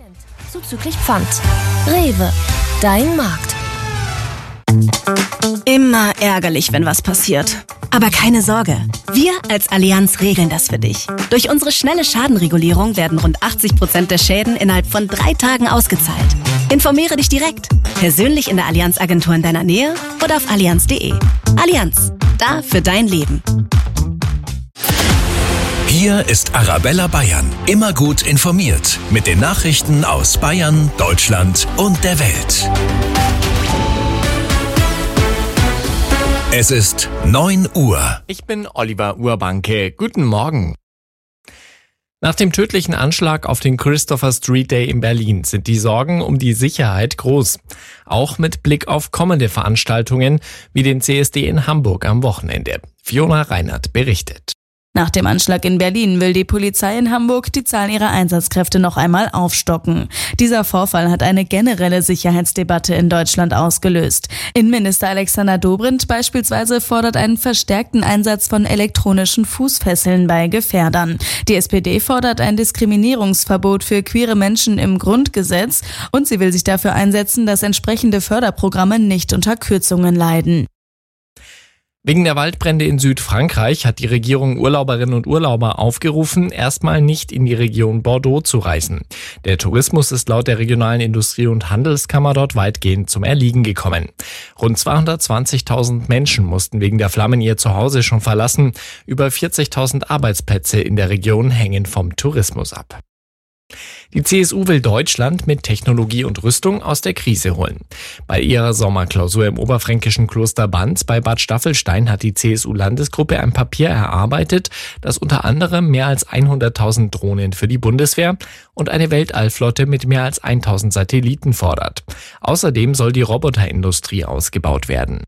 Zuzüglich Pfand. Rewe, dein Markt. Immer ärgerlich, wenn was passiert. Aber keine Sorge, wir als Allianz regeln das für dich. Durch unsere schnelle Schadenregulierung werden rund 80% der Schäden innerhalb von 3 Tagen ausgezahlt. Informiere dich direkt, persönlich in der Allianz-Agentur in deiner Nähe oder auf allianz.de. Allianz, da für dein Leben. Hier ist Arabella Bayern, immer gut informiert mit den Nachrichten aus Bayern, Deutschland und der Welt. Es ist 9 Uhr. Ich bin Oliver Urbanke. Guten Morgen. Nach dem tödlichen Anschlag auf den Christopher Street Day in Berlin sind die Sorgen um die Sicherheit groß. Auch mit Blick auf kommende Veranstaltungen wie den CSD in Hamburg am Wochenende. Fiona Reinert berichtet. Nach dem Anschlag in Berlin will die Polizei in Hamburg die Zahl ihrer Einsatzkräfte noch einmal aufstocken. Dieser Vorfall hat eine generelle Sicherheitsdebatte in Deutschland ausgelöst. Innenminister Alexander Dobrindt beispielsweise fordert einen verstärkten Einsatz von elektronischen Fußfesseln bei Gefährdern. Die SPD fordert ein Diskriminierungsverbot für queere Menschen im Grundgesetz und sie will sich dafür einsetzen, dass entsprechende Förderprogramme nicht unter Kürzungen leiden. Wegen der Waldbrände in Südfrankreich hat die Regierung Urlauberinnen und Urlauber aufgerufen, erstmal nicht in die Region Bordeaux zu reisen. Der Tourismus ist laut der regionalen Industrie- und Handelskammer dort weitgehend zum Erliegen gekommen. Rund 220.000 Menschen mussten wegen der Flammen ihr Zuhause schon verlassen. Über 40.000 Arbeitsplätze in der Region hängen vom Tourismus ab. Die CSU will Deutschland mit Technologie und Rüstung aus der Krise holen. Bei ihrer Sommerklausur im oberfränkischen Kloster Banz bei Bad Staffelstein hat die CSU-Landesgruppe ein Papier erarbeitet, das unter anderem mehr als 100.000 Drohnen für die Bundeswehr und eine Weltallflotte mit mehr als 1.000 Satelliten fordert. Außerdem soll die Roboterindustrie ausgebaut werden.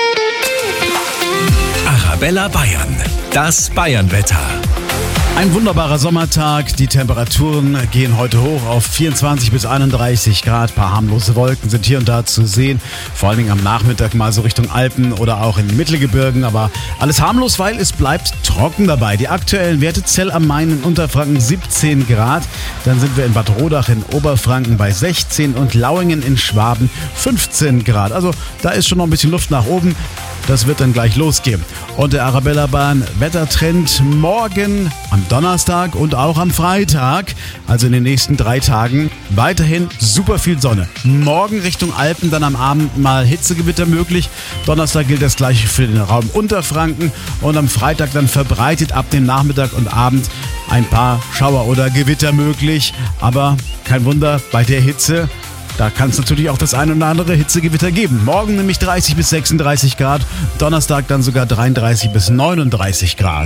Arabella Bayern, das Bayernwetter. Ein wunderbarer Sommertag. Die Temperaturen gehen heute hoch auf 24 bis 31 Grad. Ein paar harmlose Wolken sind hier und da zu sehen. Vor allen Dingen am Nachmittag mal so Richtung Alpen oder auch in den Mittelgebirgen. Aber alles harmlos, weil es bleibt trocken dabei. Die aktuellen Werte: Zell am Main in Unterfranken 17 Grad. Dann sind wir in Bad Rodach in Oberfranken bei 16 und Lauingen in Schwaben 15 Grad. Also da ist schon noch ein bisschen Luft nach oben. Das wird dann gleich losgehen. Und der Arabella Bayern Wettertrend morgen, am Donnerstag und auch am Freitag, also in den nächsten 3 Tagen, weiterhin super viel Sonne. Morgen Richtung Alpen, dann am Abend mal Hitzegewitter möglich. Donnerstag gilt das gleiche für den Raum Unterfranken und am Freitag dann verbreitet ab dem Nachmittag und Abend ein paar Schauer oder Gewitter möglich. Aber kein Wunder, bei der Hitze, da kann es natürlich auch das ein oder andere Hitzegewitter geben. Morgen nämlich 30 bis 36 Grad, Donnerstag dann sogar 33 bis 39 Grad.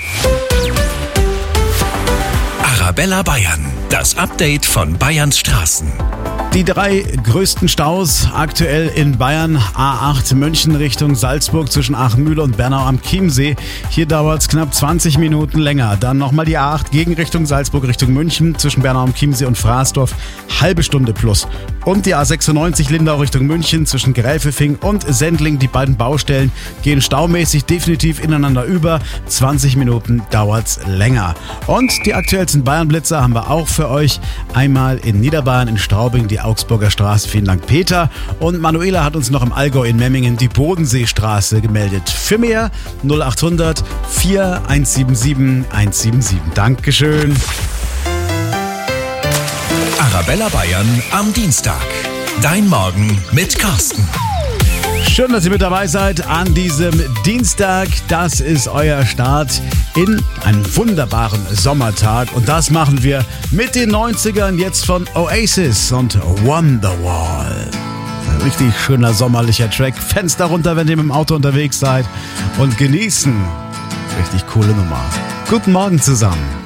Arabella Bayern, das Update von Bayerns Straßen. Die 3 größten Staus aktuell in Bayern: A8 München Richtung Salzburg zwischen Aachmühle und Bernau am Chiemsee. Hier dauert es knapp 20 Minuten länger. Dann nochmal die A8 Gegenrichtung Salzburg Richtung München zwischen Bernau am Chiemsee und Fraßdorf, halbe Stunde plus. Und die A96 Lindau Richtung München zwischen Gräfelfing und Sendling. Die beiden Baustellen gehen staumäßig definitiv ineinander über. 20 Minuten dauert's länger. Und die aktuellsten Bayern-Blitzer haben wir auch für euch. Einmal in Niederbayern in Straubing die Augsburger Straße. Vielen Dank, Peter. Und Manuela hat uns noch im Allgäu in Memmingen die Bodenseestraße gemeldet. Für mehr 0800 4177 177. Dankeschön. Arabella Bayern am Dienstag. Dein Morgen mit Carsten. Schön, dass ihr mit dabei seid an diesem Dienstag. Das ist euer Start in einen wunderbaren Sommertag. Und das machen wir mit den 90ern jetzt von Oasis und Wonderwall. Ein richtig schöner sommerlicher Track. Fenster runter, wenn ihr mit dem Auto unterwegs seid. Und genießen. Richtig coole Nummer. Guten Morgen zusammen.